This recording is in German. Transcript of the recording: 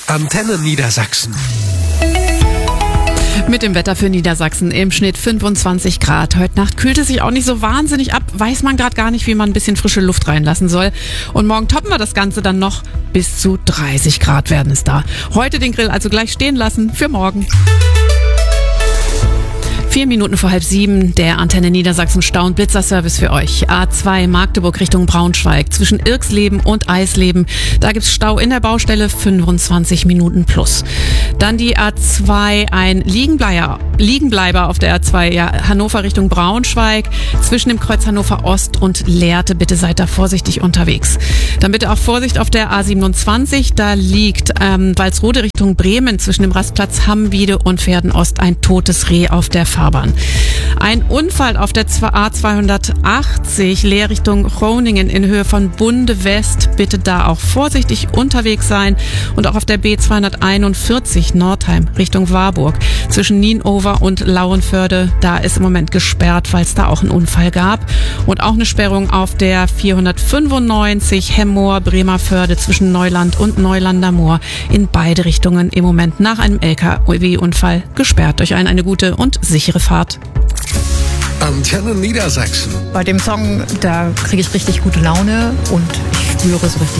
Antenne Niedersachsen. Mit dem Wetter für Niedersachsen im Schnitt 25 Grad. Heute Nacht kühlt es sich auch nicht so wahnsinnig ab. Weiß man gerade gar nicht, wie man ein bisschen frische Luft reinlassen soll. Und morgen toppen wir das Ganze dann noch. Bis zu 30 Grad werden es da. Heute den Grill also gleich stehen lassen für morgen. 4 Minuten vor 6:30, der Antenne Niedersachsen Stau- und Blitzerservice für euch. A2 Magdeburg Richtung Braunschweig zwischen Irksleben und Eisleben. Da gibt's Stau in der Baustelle, 25 Minuten plus. Dann die A2, ein Liegenbleiber auf der A2, ja, Hannover Richtung Braunschweig zwischen dem Kreuz Hannover Ost und Lehrte. Bitte seid da vorsichtig unterwegs. Dann bitte auch Vorsicht auf der A27, da liegt Walsrode Richtung Bremen zwischen dem Rastplatz Hammwiede und Pferden-Ost ein totes Reh auf der Fahrbahn. Ein Unfall auf der A280 Leer Richtung Groningen in Höhe von Bunde West. Bitte da auch vorsichtig unterwegs sein. Und auch auf der B241 Nordheim Richtung Warburg zwischen Nienover und Lauenförde. Da ist im Moment gesperrt, weil es da auch einen Unfall gab. Und auch eine Sperrung auf der 495 Hemmoor Bremerförde zwischen Neuland und Neulander Moor. In beide Richtungen im Moment nach einem LKW-Unfall gesperrt. Euch eine gute und sichere Fahrt. Antenne Niedersachsen. Bei dem Song, da kriege ich richtig gute Laune und ich spüre so richtig